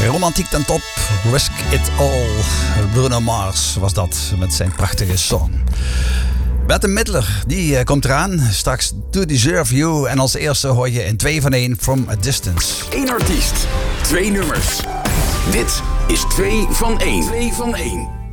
Romantiek ten top, Risk It All. Bruno Mars was dat met zijn prachtige song. Bette Midler, die komt eraan. Straks To Deserve You. En als eerste hoor je in 2 van 1 From a Distance. 1 artiest, 2 nummers. Dit is 2 van 1. 2 van 1.